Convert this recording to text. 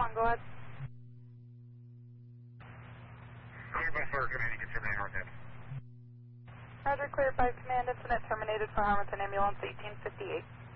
Tom, go ahead. Clear by Fire Command, you can terminate Hartnett. Roger, cleared by Command, incident terminated for Harmonton Ambulance 1858.